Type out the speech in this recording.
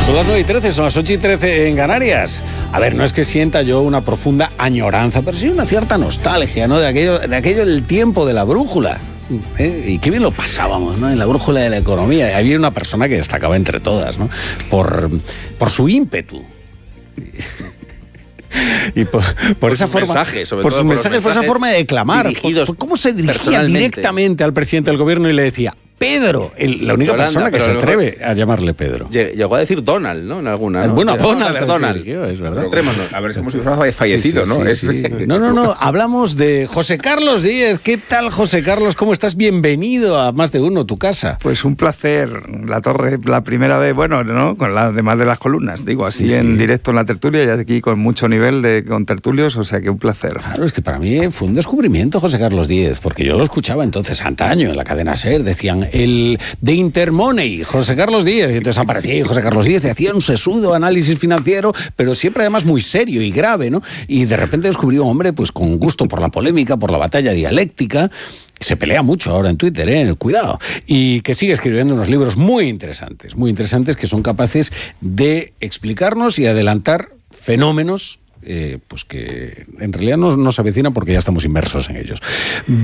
Son las 9:13, son las 8:13 en Canarias. A ver, no es que sienta yo una profunda añoranza, pero sí una cierta nostalgia, ¿no? De aquello del tiempo de la brújula. Y qué bien lo pasábamos, ¿no? En la brújula de la economía. Había una persona que destacaba entre todas, ¿no? Por su ímpetu. Y por esa forma, mensajes, por sus mensajes, por esa forma de declamar, por cómo se dirigía directamente al presidente del gobierno y le decía: Pedro, la única persona que se atreve a llamarle Pedro. Llegó a decir Donald, ¿no? En alguna, ¿no? Bueno, Donald. Donald. Es verdad. A ver, es como si fuera fallecido, sí, ¿no? Sí. No. Hablamos de José Carlos Díez. ¿Qué tal, José Carlos? ¿Cómo estás? Bienvenido a Más de Uno, tu casa. Pues un placer. La torre, la primera vez, bueno, ¿no? Con además de las columnas, digo, así en directo en la tertulia y aquí con mucho nivel de contertulios, o sea que un placer. Claro, es que para mí fue un descubrimiento José Carlos Díez, porque yo lo escuchaba entonces antaño en la cadena SER, decían el de Intermoney, José Carlos Díez, y entonces aparecía ahí José Carlos Díez y hacía un sesudo análisis financiero, pero siempre además muy serio y grave, ¿no? Y de repente descubrió un hombre pues con gusto por la polémica, por la batalla dialéctica. Se pelea mucho ahora en Twitter, cuidado, y que sigue escribiendo unos libros muy interesantes que son capaces de explicarnos y adelantar fenómenos pues que en realidad no se avecinan porque ya estamos inmersos en ellos.